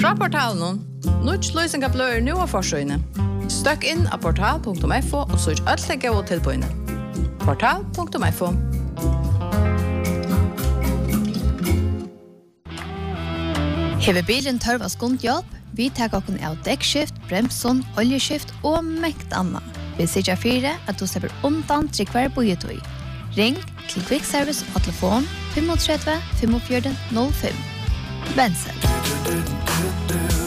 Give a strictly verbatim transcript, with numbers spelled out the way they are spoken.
Fra portalen, Nuts løsninga blør nu av forsøyene. Støkk inn av portal punktum f o og søk alt det gode tilbøyene. portal punktum f o. Hever bilen tørv av skundhjelp, vi tar okken av dekkskift, bremson, oljeskift og mekt anna. Vi sier fire at du slipper undan til hver bojetøy. Ring til Quick Service og telefon tre fem fem fire fire null fem. Benson.